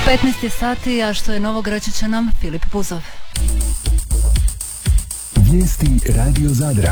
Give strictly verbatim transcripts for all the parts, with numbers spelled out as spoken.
petnaest sati, a što je novog reći će nam Filip Puzov. Vijesti Radio Zadra.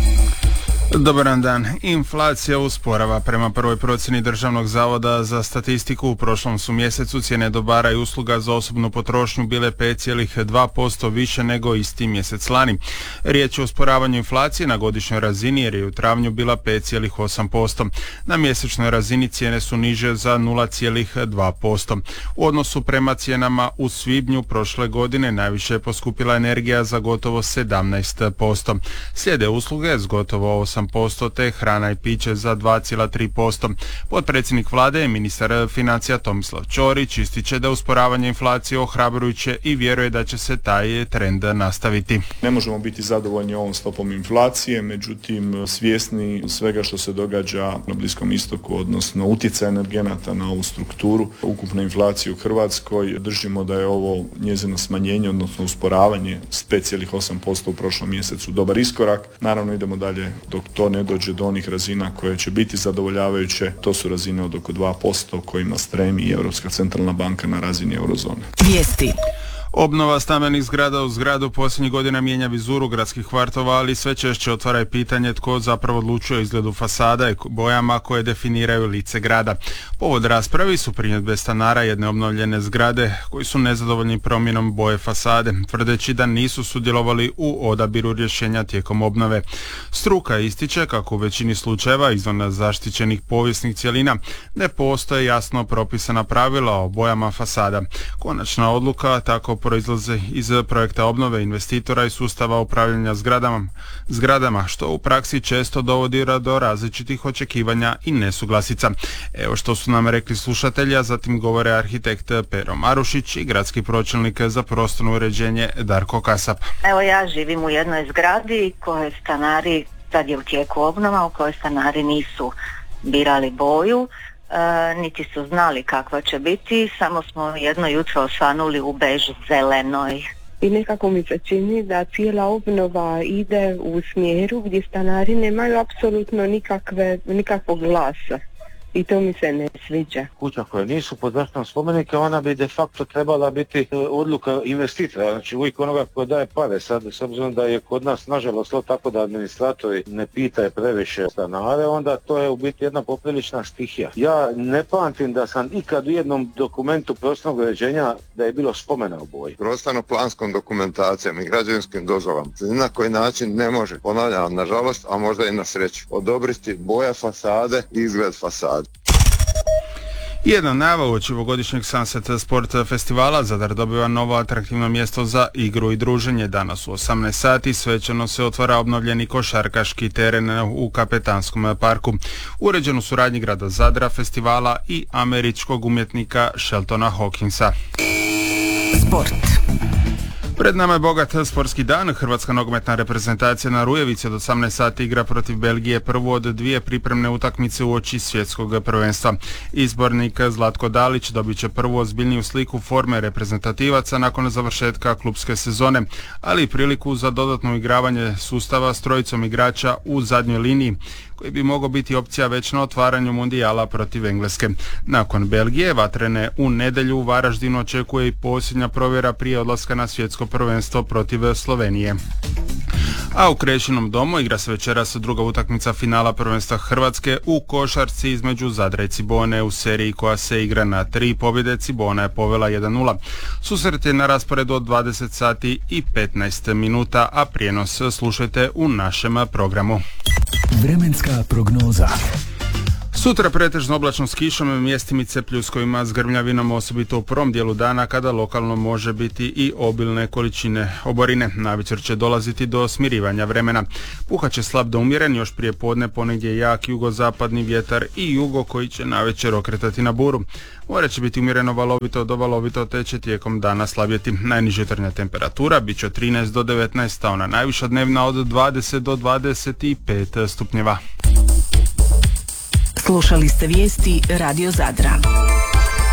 Dobar dan. Inflacija usporava. Prema prvoj procjeni Državnog zavoda za statistiku u prošlom su mjesecu cijene dobara i usluga za osobnu potrošnju bile pet zarez dva posto više nego isti mjesec lani. Riječ je o usporavanju inflacije na godišnjoj razini jer je u travnju bila pet zarez osam posto. Na mjesečnoj razini cijene su niže za nula zarez dva posto. U odnosu prema cijenama u svibnju prošle godine najviše je poskupila energija za gotovo sedamnaest posto. Slijede usluge s gotovo osam posto te hrana i piće za dva zarez tri posto. Potpredsjednik vlade, ministar financija Tomislav Ćorić, ističe da usporavanje inflacije ohrabrujuće i vjeruje da će se taj trend nastaviti. Ne možemo biti zadovoljni ovom stopom inflacije, međutim svjesni svega što se događa na Bliskom istoku, odnosno utjecaj energenata na ovu strukturu ukupne inflacije u Hrvatskoj, držimo da je ovo njezino smanjenje, odnosno usporavanje s pet zarez osam posto u prošlom mjesecu dobar iskorak. Naravno idemo dalje dok to ne dođe do onih razina koje će biti zadovoljavajuće. To su razine od oko dva posto kojima stremi i Europska centralna banka na razini eurozone. Vijesti. Obnova stambenih zgrada u zgradu posljednjih godina mijenja vizuru gradskih kvartova, ali sve češće otvara pitanje tko zapravo odlučuje o izgledu fasada i bojama koje definiraju lice grada. Povod raspravi su primjedbe stanara jedne obnovljene zgrade koji su nezadovoljni promjenom boje fasade, tvrdeći da nisu sudjelovali u odabiru rješenja tijekom obnove. Struka ističe kako u većini slučajeva izvan zaštićenih povijesnih cjelina ne postoje jasno propisana pravila o bojama fasada. Konačna odluka tako proizlaze iz projekta obnove investitora i sustava upravljanja zgradama, zgradama, što u praksi često dovodi do različitih očekivanja i nesuglasica. Evo što su nam rekli slušatelji, a zatim govore arhitekt Pero Marušić i gradski pročelnik za prostorno uređenje Darko Kasap. Evo ja živim u jednoj zgradi koje stanari, sad je u tijeku obnova, u kojoj stanari nisu birali boju. E, niti su znali kakva će biti, samo smo jedno jutro osvanuli u bež zelenoj. I nekako mi se čini da cijela obnova ide u smjeru gdje stanari nemaju apsolutno nikakve, nikakvog glasa. I to mi se ne sviđa. Kuća koje nisu pod zaštitom spomenika, ona bi de facto trebala biti odluka investitora, znači uvijek onoga ko daje pare. Sad, s obzirom da je kod nas nažalost to tako da administratori ne pitaju previše stanare, onda to je u biti jedna poprilična stihija. Ja ne pamtim da sam ikad u jednom dokumentu prostornog uređenja da je bilo spomena o boji. Prostorno-planskom dokumentacijom i građevinskim dozvolama ni na koji način ne može, ponavljam, nažalost, a možda i na sreću, odobriti boja fasade i izgled fasade. Jedna najava uoči ovogodišnjeg Sunset Sport festivala Zadar dobiva novo atraktivno mjesto za igru i druženje. Danas u osamnaest sati svečano se otvara obnovljeni košarkaški teren u Kapetanskom parku. Uređen u suradnji grada Zadra, festivala i američkog umjetnika Sheltona Hawkinsa. Sport. Pred nama je bogat sportski dan. Hrvatska nogometna reprezentacija na Rujevici od osamnaest sati igra protiv Belgije prvu od dvije pripremne utakmice uoči svjetskog prvenstva. Izbornik Zlatko Dalić dobit će prvu ozbiljniju sliku forme reprezentativaca nakon završetka klupske sezone, ali i priliku za dodatno igravanje sustava s trojicom igrača u zadnjoj liniji, koji bi mogao biti opcija već na otvaranju mundijala protiv Engleske. Nakon Belgije, vatrene u nedjelju u Varaždinu očekuje i posljednja provjera prije odlaska na svjetsko prvenstvo protiv Slovenije. A u Krešinom domu igra se večeras druga utakmica finala prvenstva Hrvatske u košarci između Zadra i Cibone u seriji koja se igra na tri pobjede. Cibona je povela jedan nula. Susret je na rasporedu od dvadeset sati i petnaest minuta, a prijenos slušajte u našem programu. Vremenska prognoza. Sutra pretežno oblačno s kišom, mjestimice pljuskovima s grmljavinom, osobito u prvom dijelu dana kada lokalno može biti i obilne količine oborine. Navečer će dolaziti do smirivanja vremena. Puhat će slab do umjeren, još prije podne ponegdje jak jugozapadni vjetar i jugo koji će navečer okretati na buru. More će biti umjereno valovito do valovito te će tijekom dana slabjeti. Najniža jutarnja temperatura bit će od trinaest do devetnaest, a ona najviša dnevna od dvadeset do dvadeset pet stupnjeva. Slušali ste vijesti Radio Zadra.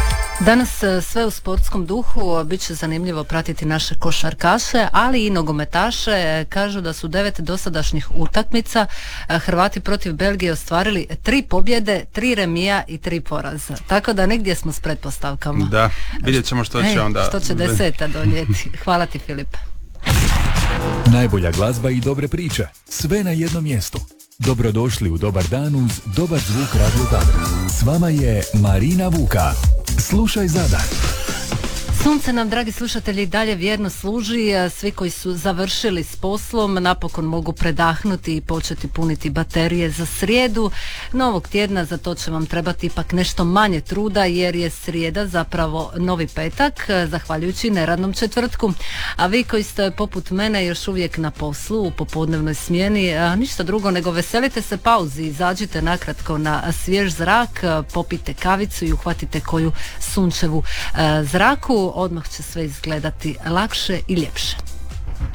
Danas sve u sportskom duhu, bit će zanimljivo pratiti naše košarkaše, ali i nogometaše. Kažu da su devet dosadašnjih utakmica Hrvati protiv Belgije ostvarili tri pobjede, tri remija i tri poraza. Tako da negdje smo s pretpostavkama. Da, vidjet ćemo što će Ej, onda... Što će deseta donijeti. Hvala ti, Filip. Najbolja glazba i dobre priče, sve na jednom mjestu. Dobrodošli u Dobar dan uz Dobar zvuk Radio Zadar. S vama je Marina Vuka. Slušaj Zadar. Sunce nam, dragi slušatelji, i dalje vjerno služi. Svi koji su završili s poslom napokon mogu predahnuti i početi puniti baterije za srijedu. Novog tjedna za to će vam trebati ipak nešto manje truda, jer je srijeda zapravo novi petak, zahvaljujući neradnom četvrtku. A vi koji ste poput mene još uvijek na poslu u popodnevnoj smjeni, ništa drugo nego veselite se pauzi, izađite nakratko na svjež zrak, popite kavicu i uhvatite koju sunčevu zraku. Odmah će sve izgledati lakše i ljepše.